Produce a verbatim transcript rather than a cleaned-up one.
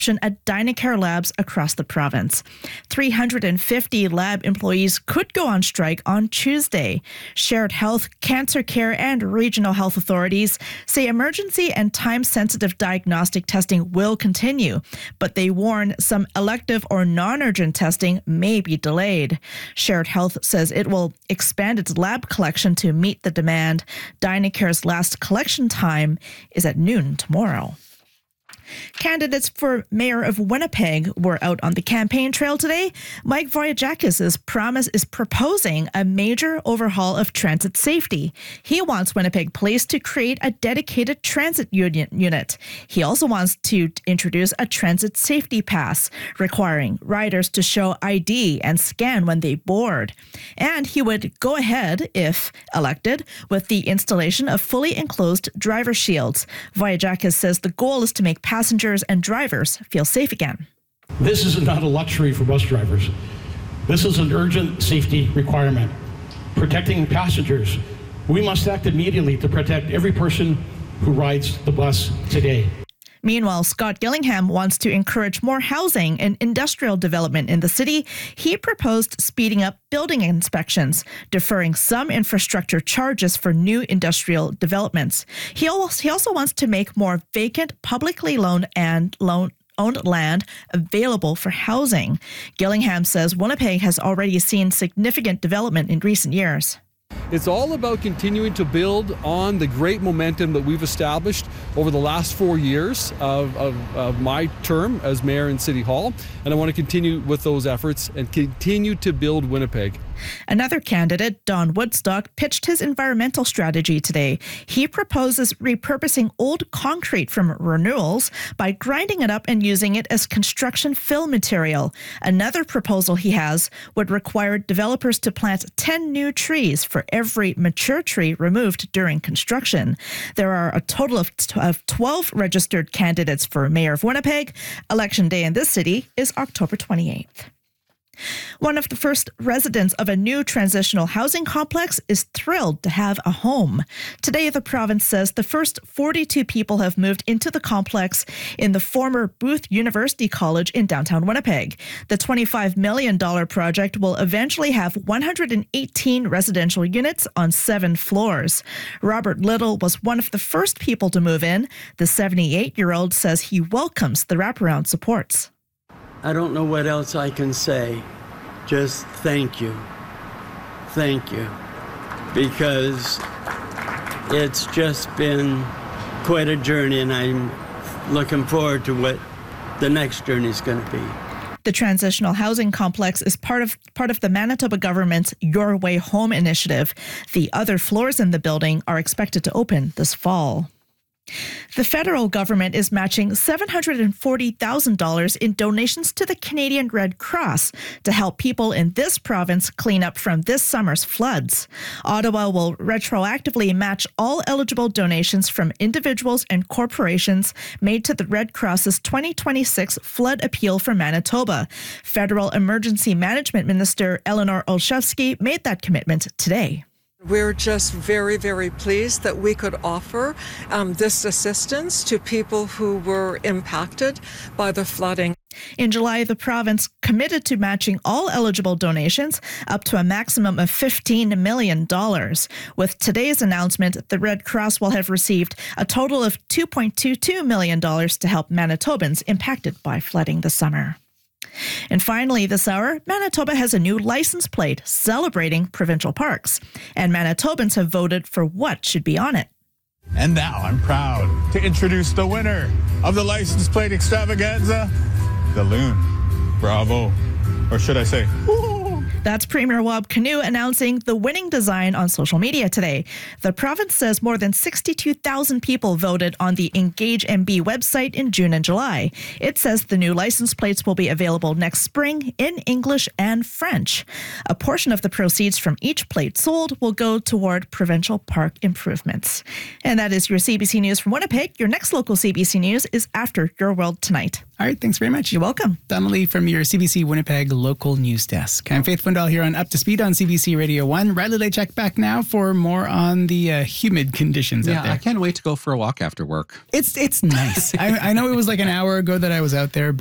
at Dynacare labs across the province. three hundred fifty lab employees could go on strike on Tuesday. Shared Health, Cancer Care, and regional health authorities say emergency and time-sensitive diagnostic testing will continue, but they warn some elective or non-urgent testing may be delayed. Shared Health says it will expand its lab collection to meet the demand. Dynacare's last collection time is at noon tomorrow. Candidates for mayor of Winnipeg were out on the campaign trail today. Mike Voyagakis' promise is proposing a major overhaul of transit safety. He wants Winnipeg Police to create a dedicated transit union unit. He also wants to introduce a transit safety pass, requiring riders to show I D and scan when they board. And he would go ahead, if elected, with the installation of fully enclosed driver shields. Voyagakis says the goal is to make passengers Passengers and drivers feel safe again. This is not a luxury for bus drivers. This is an urgent safety requirement. Protecting passengers. We must act immediately to protect every person who rides the bus today. Meanwhile, Scott Gillingham wants to encourage more housing and industrial development in the city. He proposed speeding up building inspections, deferring some infrastructure charges for new industrial developments. He also, he also wants to make more vacant, publicly loaned and loan owned land available for housing. Gillingham says Winnipeg has already seen significant development in recent years. It's all about continuing to build on the great momentum that we've established over the last four years of, of, of my term as mayor in City Hall. And I want to continue with those efforts and continue to build Winnipeg. Another candidate, Don Woodstock, pitched his environmental strategy today. He proposes repurposing old concrete from renewals by grinding it up and using it as construction fill material. Another proposal he has would require developers to plant ten new trees for every mature tree removed during construction. There are a total of twelve registered candidates for mayor of Winnipeg. Election day in this city is October twenty-eighth. One of the first residents of a new transitional housing complex is thrilled to have a home. Today, the province says the first forty-two people have moved into the complex in the former Booth University College in downtown Winnipeg. The twenty-five million dollars project will eventually have one hundred eighteen residential units on seven floors. Robert Little was one of the first people to move in. The seventy-eight-year-old says he welcomes the wraparound supports. I don't know what else I can say. Just thank you. Thank you. Because it's just been quite a journey, and I'm looking forward to what the next journey is going to be. The transitional housing complex is part of part of the Manitoba government's Your Way Home initiative. The other floors in the building are expected to open this fall. The federal government is matching seven hundred forty thousand dollars in donations to the Canadian Red Cross to help people in this province clean up from this summer's floods. Ottawa will retroactively match all eligible donations from individuals and corporations made to the Red Cross's twenty twenty-six flood appeal for Manitoba. Federal Emergency Management Minister Eleanor Olszewski made that commitment today. We're just very, very pleased that we could offer um, this assistance to people who were impacted by the flooding. In July, the province committed to matching all eligible donations up to a maximum of fifteen million dollars. With today's announcement, the Red Cross will have received a total of two point two two million dollars to help Manitobans impacted by flooding this summer. And finally, this hour, Manitoba has a new license plate celebrating provincial parks. And Manitobans have voted for what should be on it. And now I'm proud to introduce the winner of the license plate extravaganza, the Loon. Bravo. Or should I say, woo! That's Premier Wab Kinew announcing the winning design on social media today. The province says more than sixty-two thousand people voted on the Engage M B website in June and July. It says the new license plates will be available next spring in English and French. A portion of the proceeds from each plate sold will go toward provincial park improvements. And that is your C B C News from Winnipeg. Your next local C B C News is after Your World Tonight. All right, thanks very much. You're welcome. Donnelly from your C B C Winnipeg local news desk. I'm Faith Fundal here on Up to Speed on C B C Radio one. Riley Lechek back now for more on the uh, humid conditions Yeah, out there. I can't wait to go for a walk after work. It's, it's nice. I, I know it was like an hour ago that I was out there,